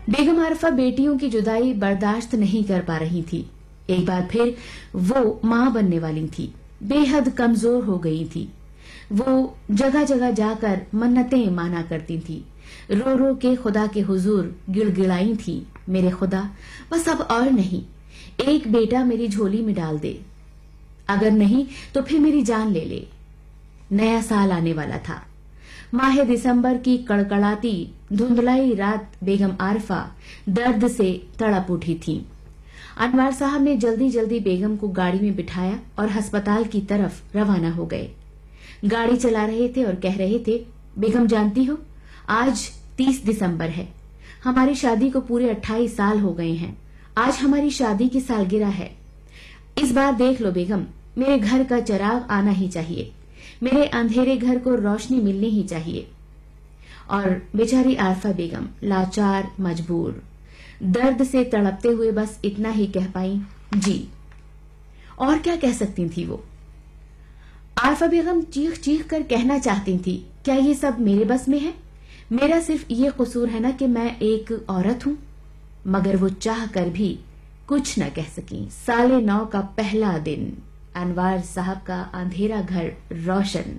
बेगम आरफा बेटियों की जुदाई बर्दाश्त नहीं कर पा रही थी। एक बार फिर वो मां बनने वाली थी, बेहद कमजोर हो गई थी। वो जगह जगह जाकर मन्नतें माना करती थी, रो रो के खुदा के हुजूर गिड़गिड़ाई थी, मेरे खुदा बस अब और नहीं, एक बेटा मेरी झोली में डाल दे, अगर नहीं तो फिर मेरी जान ले ले। नया साल आने वाला था। माह दिसंबर की कड़कड़ाती धुंधलाई रात बेगम आरफा दर्द से तड़प उठी थी। अनवार साहब ने जल्दी जल्दी बेगम को गाड़ी में बिठाया और अस्पताल की तरफ रवाना हो गए। गाड़ी चला रहे थे और कह रहे थे, बेगम जानती हो, आज 30 दिसंबर है, हमारी शादी को पूरे 28 साल हो गए हैं। आज हमारी शादी की सालगिरह है। इस बार देख लो बेगम, मेरे घर का चिराग आना ही चाहिए, मेरे अंधेरे घर को रोशनी मिलनी ही चाहिए। और बेचारी आरफा बेगम लाचार, मजबूर, दर्द से तड़पते हुए बस इतना ही कह पाई, जी। और क्या कह सकती थी वो? आरफा बेगम चीख चीख कर कहना चाहती थी, क्या ये सब मेरे बस में है? मेरा सिर्फ ये कसूर है ना कि मैं एक औरत हूं। मगर वो चाह कर भी कुछ न कह सकी। 9:30 का पहला दिन, अनवार साहब का अंधेरा घर रोशन।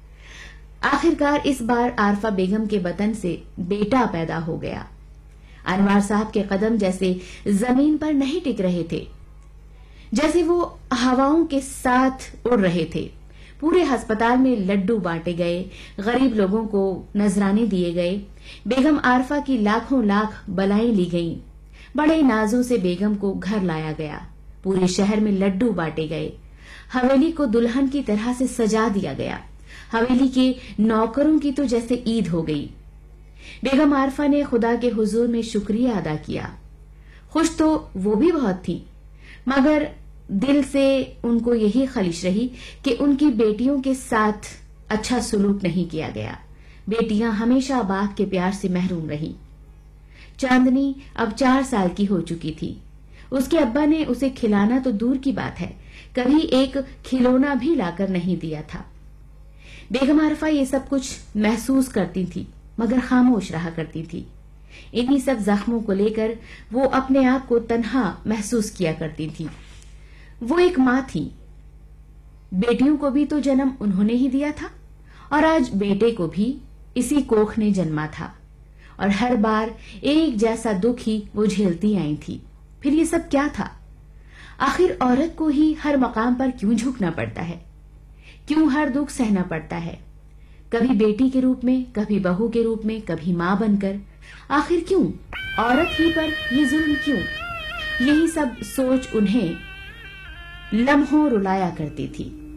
आखिरकार इस बार आरफा बेगम के बदन से बेटा पैदा हो गया। अनवार साहब के कदम जैसे जमीन पर नहीं टिक रहे थे, जैसे वो हवाओं के साथ उड़ रहे थे। पूरे अस्पताल में लड्डू बांटे गए, गरीब लोगों को नजराने दिए गए, बेगम आरफा की लाखों लाख बलाएं ली गईं। बड़े नाजों से बेगम को घर लाया गया, पूरे शहर में लड्डू बांटे गए, हवेली को दुल्हन की तरह से सजा दिया गया। हवेली के नौकरों की तो जैसे ईद हो गई। बेगम आरफा ने खुदा के हुजूर में शुक्रिया अदा किया। खुश तो वो भी बहुत थी, मगर दिल से उनको यही खलिश रही कि उनकी बेटियों के साथ अच्छा सुलूक नहीं किया गया। बेटियां हमेशा बाप के प्यार से महरूम रही। चांदनी अब 4 साल की हो चुकी थी। उसके अब्बा ने उसे खिलाना तो दूर की बात है, कभी एक खिलौना भी लाकर नहीं दिया था। बेगम आरफा ये सब कुछ महसूस करती थी, मगर खामोश रहा करती थी। इन्हीं सब जख्मों को लेकर वो अपने आप को तन्हा महसूस किया करती थी। वो एक मां थी, बेटियों को भी तो जन्म उन्होंने ही दिया था, और आज बेटे को भी इसी कोख ने जन्मा था, और हर बार एक जैसा दुख ही वो झेलती आई थी। फिर ये सब क्या था? आखिर औरत को ही हर मकाम पर क्यों झुकना पड़ता है? क्यों हर दुख सहना पड़ता है? कभी बेटी के रूप में, कभी बहू के रूप में, कभी मां बनकर। आखिर क्यों? औरत ही पर ये जुल्म क्यों? यही सब सोच उन्हें लम्हों रुलाया करती थी।